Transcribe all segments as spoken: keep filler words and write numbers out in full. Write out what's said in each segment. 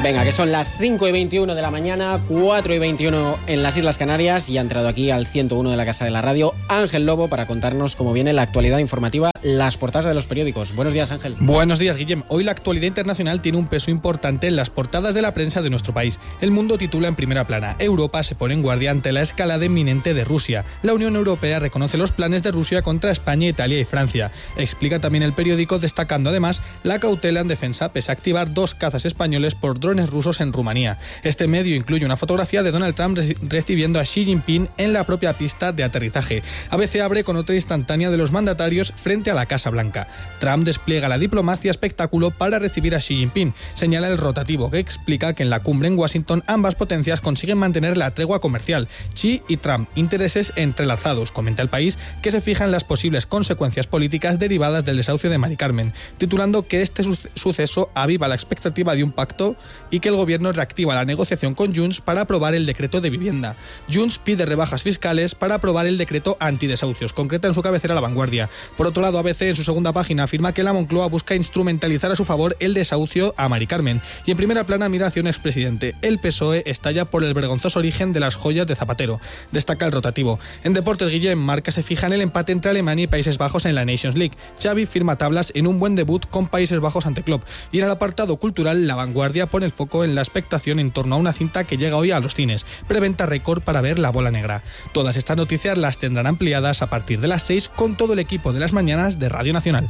Venga, que son las cinco y veintiuno de la mañana, cuatro y veintiuno en las Islas Canarias, y ha entrado aquí al ciento uno de la Casa de la Radio Ángel Lobo para contarnos cómo viene la actualidad informativa, las portadas de los periódicos. Buenos días, Ángel. Buenos días, Guillem. Hoy la actualidad internacional tiene un peso importante en las portadas de la prensa de nuestro país. El Mundo titula en primera plana: Europa se pone en guardia ante la escalada inminente de Rusia. La Unión Europea reconoce los planes de Rusia contra España, Italia y Francia. Explica también el periódico, destacando además la cautela en defensa pese a activar dos cazas españoles por drones rusos en Rumanía. Este medio incluye una fotografía de Donald Trump recibiendo a Xi Jinping en la propia pista de aterrizaje. A B C abre con otra instantánea de los mandatarios frente a la Casa Blanca. Trump despliega la diplomacia espectáculo para recibir a Xi Jinping. Señala el rotativo, que explica que en la cumbre en Washington ambas potencias consiguen mantener la tregua comercial. Xi y Trump, intereses entrelazados. Comenta El País que se fija en las posibles consecuencias políticas derivadas del desahucio de Mari Carmen, titulando que este suceso aviva la expectativa de un pacto y que el gobierno reactiva la negociación con Junts para aprobar el decreto de vivienda. Junts pide rebajas fiscales para aprobar el decreto antidesahucios, concreta en su cabecera La Vanguardia. Por otro lado, A B C en su segunda página afirma que la Moncloa busca instrumentalizar a su favor el desahucio a Mari Carmen. Y en primera plana mira hacia un expresidente. El P S O E estalla por el vergonzoso origen de las joyas de Zapatero. Destaca el rotativo. En deportes, Guillem, Marca se fija en el empate entre Alemania y Países Bajos en la Nations League. Xavi firma tablas en un buen debut con Países Bajos ante Klopp. Y en el apartado cultural, La Vanguardia pone el foco en la expectación en torno a una cinta que llega hoy a los cines. Preventa récord para ver La Bola Negra. Todas estas noticias las tendrán ampliadas a partir de las seis con todo el equipo de las mañanas de Radio Nacional.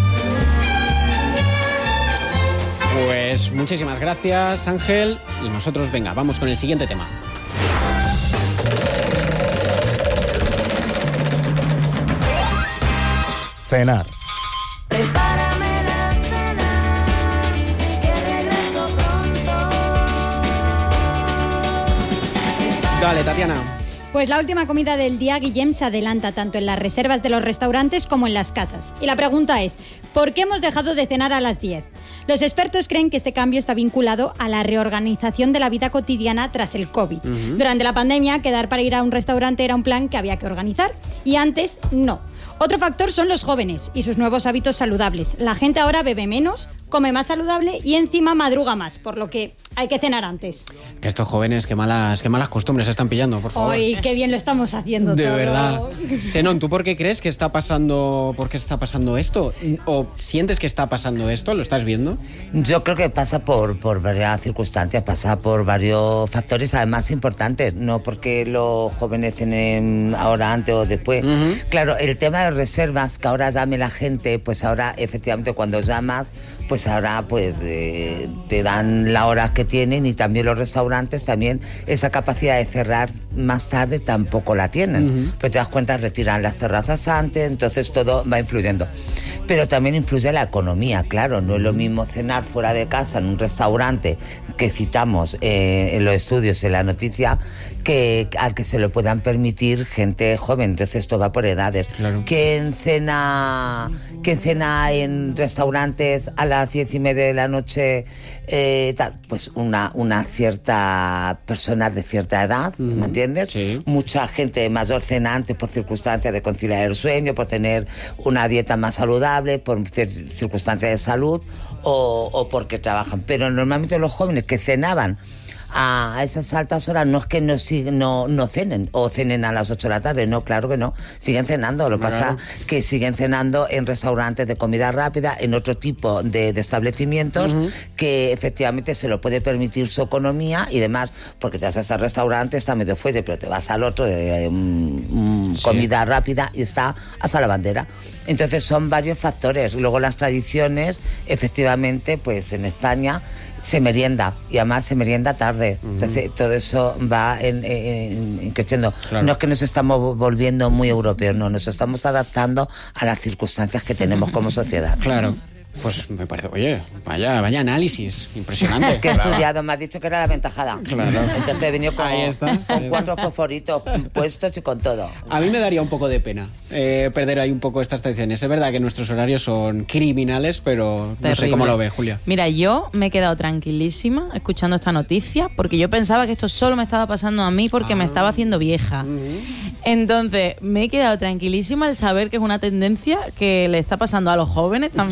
Pues muchísimas gracias, Ángel. Y nosotros, venga, vamos con el siguiente tema. Cenar. Dale, Tatiana. Pues la última comida del día, Guillem, se adelanta tanto en las reservas de los restaurantes como en las casas. Y la pregunta es, ¿por qué hemos dejado de cenar a las diez? Los expertos creen que este cambio está vinculado a la reorganización de la vida cotidiana tras el COVID. Uh-huh. Durante la pandemia, quedar para ir a un restaurante era un plan que había que organizar, y antes no. Otro factor son los jóvenes y sus nuevos hábitos saludables. La gente ahora bebe menos, come más saludable y encima madruga más, por lo que hay que cenar antes. Que estos jóvenes, qué malas, qué malas costumbres están pillando, por favor. ¡Ay, qué bien lo estamos haciendo de todo! De verdad. Senón, ¿tú por qué crees que está pasando, por qué está pasando esto? ¿O sientes que está pasando esto? ¿Lo estás viendo? Yo creo que pasa por, por varias circunstancias, pasa por varios factores, además importantes, no porque los jóvenes cenen ahora, antes o después. Uh-huh. Claro, el tema de reservas, que ahora llame la gente, pues ahora efectivamente cuando llamas, pues ahora pues eh, te dan la hora que tienen, y también los restaurantes también esa capacidad de cerrar más tarde tampoco la tienen. Uh-huh. Pero te das cuenta, retiran las terrazas antes, entonces todo va influyendo. Pero también influye la economía, claro, no es lo mismo cenar fuera de casa en un restaurante que citamos eh, en los estudios, en la noticia, que al que se lo puedan permitir gente joven. Entonces esto va por edades. Claro. ¿Quién cena, ¿Quién cena en restaurantes a las diez y media de la noche? Eh, tal, pues una, una cierta personas de cierta edad, uh-huh. ¿me entiendes? Sí. Mucha gente mayor cena antes por circunstancias de conciliar el sueño, por tener una dieta más saludable, por circunstancias de salud o, o porque trabajan. Pero normalmente los jóvenes que cenaban a esas altas horas no es que no, no, no cenen o cenen a las ocho de la tarde, no, claro que no, siguen cenando. Lo que pasa es que siguen cenando en restaurantes de comida rápida, en otro tipo de, de establecimientos, uh-huh. que efectivamente se lo puede permitir su economía y demás, porque te vas a ese restaurante, está medio fuerte, pero te vas al otro de um, um, sí. comida rápida y está hasta la bandera. Entonces son varios factores. Luego las tradiciones, efectivamente, pues en España se merienda, y además se merienda tarde. Uh-huh. Entonces todo eso va en, en, en creciendo. Claro. No es que nos estamos volviendo muy europeos, no, nos estamos adaptando a las circunstancias que tenemos como sociedad. Claro. Pues me parece, oye, vaya, vaya análisis, impresionante. Es que he estudiado, me has dicho que era la ventajada. Claro. Entonces he venido con, ahí está, con ahí cuatro está. fosforitos puestos y con todo. A mí me daría un poco de pena eh, perder ahí un poco estas tradiciones. Es verdad que nuestros horarios son criminales, pero Terrible. No sé cómo lo ve, Julia. Mira, yo me he quedado tranquilísima escuchando esta noticia, porque yo pensaba que esto solo me estaba pasando a mí porque ah. me estaba haciendo vieja. Uh-huh. Entonces me he quedado tranquilísima al saber que es una tendencia que le está pasando a los jóvenes también. Y digo,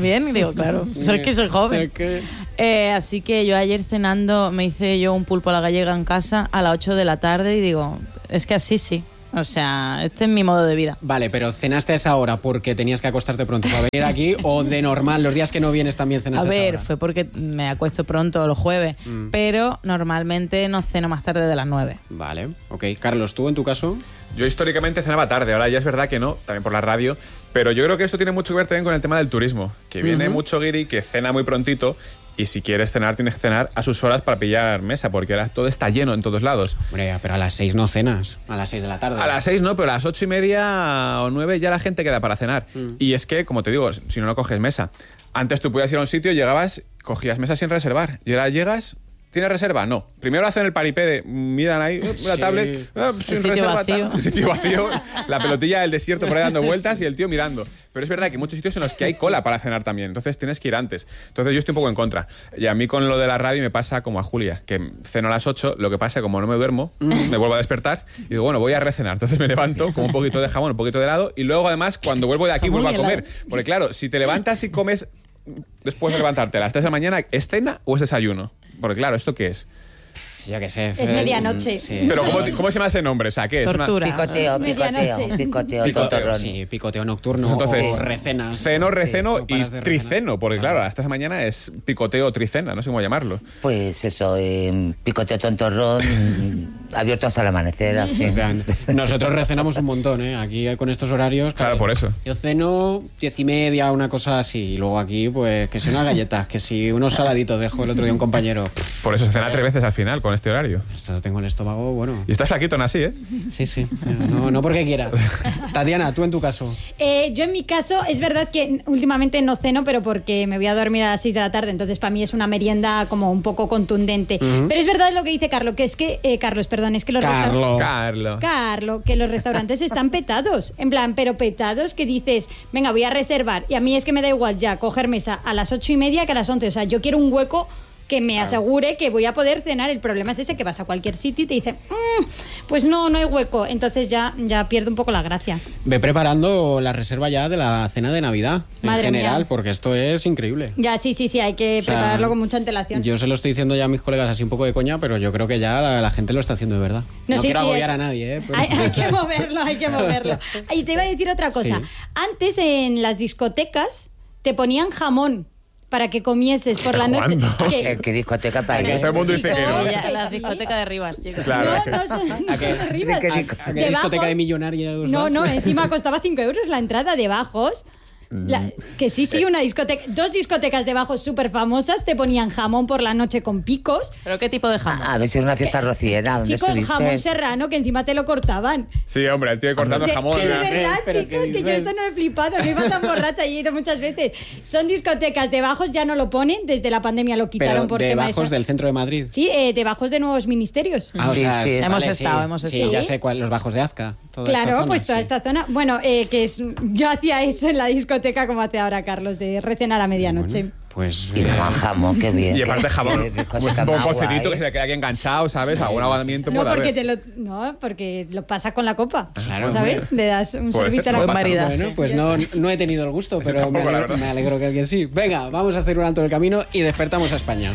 claro, claro. Soy que soy joven. Es que- Eh, así que yo ayer cenando me hice yo un pulpo a la gallega en casa a las ocho de la tarde y digo, es que así sí. O sea, este es mi modo de vida. Vale, pero ¿cenaste a esa hora porque tenías que acostarte pronto para venir aquí o de normal, los días que no vienes también cenas A a esa ver, hora? fue porque me acuesto pronto los jueves, Mm. pero normalmente no ceno más tarde de las nueve. Vale, ok. Carlos, ¿tú en tu caso? Yo históricamente cenaba tarde, ahora ya es verdad que no, también por la radio, pero yo creo que esto tiene mucho que ver también con el tema del turismo, que viene Ujú. mucho guiri que cena muy prontito y si quieres cenar tienes que cenar a sus horas para pillar mesa, porque ahora todo está lleno en todos lados. Hombre, pero a las seis no cenas, a las seis de la tarde. A las seis no, pero a las ocho y media o nueve ya la gente queda para cenar. Mm. Y es que, como te digo, si no, no coges mesa. Antes tú podías ir a un sitio, llegabas, cogías mesa sin reservar. Y ahora llegas... ¿Tienes reserva? No. Primero hacen el paripé de miran ahí uh, la Sí. tablet, ah, sin sitio reserva, vacío. tal. El sitio vacío, la pelotilla del desierto por ahí dando vueltas y el tío mirando. Pero es verdad que hay muchos sitios en los que hay cola para cenar también, entonces tienes que ir antes. Entonces yo estoy un poco en contra. Y a mí con lo de la radio me pasa como a Julia, que ceno a las ocho, lo que pasa como no me duermo, me vuelvo a despertar y digo, bueno, voy a recenar. Entonces me levanto con un poquito de jamón, un poquito de helado y luego además cuando vuelvo de aquí Jamón vuelvo a y comer. helado. Porque claro, si te levantas y comes después de levantarte a las tres de la mañana, ¿es cena o es desayuno? Porque claro, ¿esto qué es? Ya que sé. Es medianoche. Sí. Pero ¿cómo, ¿cómo se llama ese nombre? O sea, ¿qué es? Una- Tortura. Picoteo, Medianoche. picoteo, picoteo, Picoteo, tontorrón. Sí, picoteo nocturno Entonces, o recenas. Ceno, receno no y paras de recenar. triceno, porque claro, a las tres de la mañana es picoteo o tricena, no sé cómo llamarlo. Pues eso, eh, picoteo, tontorrón, mm, abierto hasta el amanecer, así. Efectivamente. Nosotros recenamos un montón, ¿eh? Aquí con estos horarios. Claro, por eso. Yo ceno diez y media, una cosa así. Y luego aquí, pues, que si unas galletas, que si unos saladitos, dejo el otro día un compañero. Por eso se cena tres veces al final con este horario. Esto lo tengo en el estómago, bueno. Y estás flaquito aún así, ¿eh? Sí, sí. No, no porque quiera. Tatiana, tú en tu caso. Eh, yo en mi caso, es verdad que últimamente no ceno, pero porque me voy a dormir a las seis de la tarde, entonces para mí es una merienda como un poco contundente. Ujú. Pero es verdad lo que dice Carlos, que es que, eh, Carlos, perdón, es que los restaurantes... Carlos. Carlos. Carlos, que los restaurantes están petados. En plan, pero petados que dices, venga, voy a reservar. Y a mí es que me da igual ya coger mesa a las ocho y media que a las once. O sea, yo quiero un hueco que me asegure que voy a poder cenar. El problema es ese, que vas a cualquier sitio y te dicen, "Mm, pues no, no hay hueco". Entonces ya, ya pierdo un poco la gracia. Ve preparando la reserva ya de la cena de Navidad, Madre en general, mía. porque esto es increíble. Ya, sí, sí, sí, hay que O sea, prepararlo con mucha antelación. Yo se lo estoy diciendo ya a mis colegas así un poco de coña, pero yo creo que ya la, la gente lo está haciendo de verdad. No, No, sí, quiero sí, agobiar hay- a nadie, ¿eh? Pero- Hay, hay que moverlo, hay que moverlo. Y te iba a decir otra cosa. Sí. Antes en las discotecas te ponían jamón para que comieses por la noche. ¿Cuándo? Que- Eh, ¿Qué discoteca para Todo ir? el mundo dice que no. Chicos, Ya, que la sí. discoteca de Rivas, chicos. Claro. No, no, son, no ¿A qué? son arriba. ¿De qué ¿A, disco- a qué De discoteca bajos. de millonarios No, vas? no, encima costaba cinco euros la entrada de bajos. La- que sí, sí, una discoteca. Dos discotecas de bajos súper famosas te ponían jamón por la noche con picos. ¿Pero qué tipo de jamón? A ver si es una fiesta rociera, ¿dónde Chicos, estuviste? jamón serrano que encima te lo cortaban. Sí, hombre, el tío ahí cortando De, jamón. que de ¿verdad? verdad, Pero, ¿qué chicos, que yo dices? esto no he flipado, no iba tan borracha y he ido muchas veces. Son discotecas de bajos, ya no lo ponen, desde la pandemia lo quitaron Pero por de tema bajos esa- del centro de Madrid. Sí, eh, de bajos de nuevos ministerios. Ah, o Sí, sea, sí. Hemos vale, estado, sí. hemos Sí, estado. ya sé cuál, los bajos de Azca. Toda Claro, esta zona, pues toda sí. esta zona. Bueno, eh, que es, yo hacía eso en la discoteca como hace ahora Carlos, de recenar a medianoche. Pues Y eh, jamón, jamón, qué bien. Y aparte qué- jamón, qué un discoteca poco más cocetito guay. que se queda aquí enganchado, ¿sabes? Algún aguadamiento No, puede porque haber. te lo, no, porque lo pasas con la copa. Claro, ¿Sabes? Le das un Puede sorbito ser, a la no Buen copa. pasa maridaje. bueno, pues no, no he tenido el gusto, pero me tampoco, la alegro, verdad. me alegro que alguien sí. Venga, vamos a hacer un alto en el camino y despertamos a España.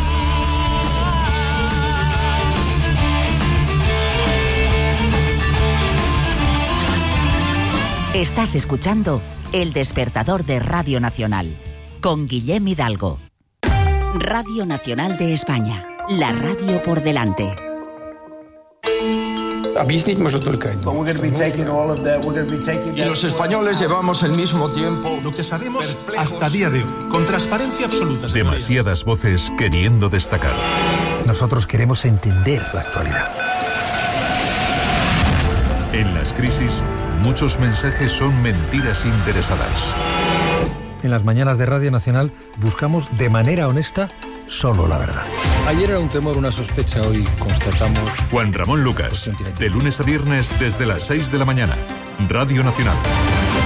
Estás escuchando El Despertador de Radio Nacional con Guillem Hidalgo. Radio Nacional de España, la radio por delante. Объяснить может только один. Y los españoles llevamos el mismo tiempo. Lo que sabemos hasta día de hoy, con transparencia absoluta. señorías. Demasiadas voces queriendo destacar. Nosotros queremos entender la actualidad. En las crisis, muchos mensajes son mentiras interesadas. En las mañanas de Radio Nacional buscamos de manera honesta solo la verdad. Ayer era un temor, una sospecha, hoy constatamos... Juan Ramón Lucas, de lunes a viernes desde las seis de la mañana. Radio Nacional.